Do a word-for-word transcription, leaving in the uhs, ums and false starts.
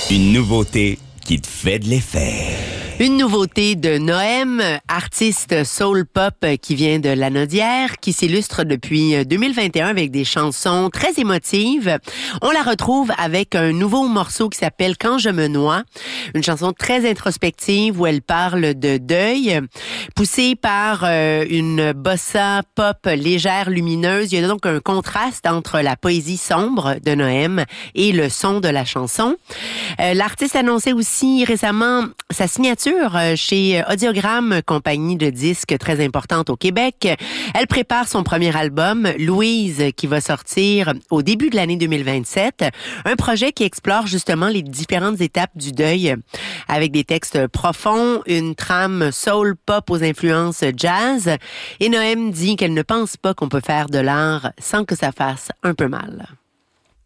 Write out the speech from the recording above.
Une nouveauté qui te fait de l'effet. Une nouveauté de Noem, artiste soul pop qui vient de Lanaudière, qui s'illustre depuis deux mille vingt et un avec des chansons très émotives. On la retrouve avec un nouveau morceau qui s'appelle Quand je me noie, une chanson très introspective où elle parle de deuil, poussée par euh, une bossa pop légère, lumineuse. Il y a donc un contraste entre la poésie sombre de Noem et le son de la chanson. Euh, l'artiste annonçait aussi récemment sa signature chez Audiogramme, compagnie de disques très importante au Québec. Elle prépare son premier album, Louise, qui va sortir au début de l'année deux mille vingt-sept. Un projet qui explore justement les différentes étapes du deuil avec des textes profonds, une trame soul pop aux influences jazz. Et Noem dit qu'elle ne pense pas qu'on peut faire de l'art sans que ça fasse un peu mal.